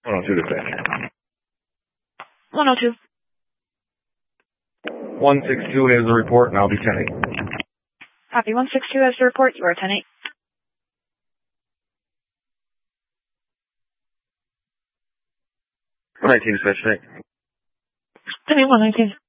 102 to 102. 162 has the report, and I'll be 10-8. Copy. 162 has the report. You are 10-8. Dispatch, 119.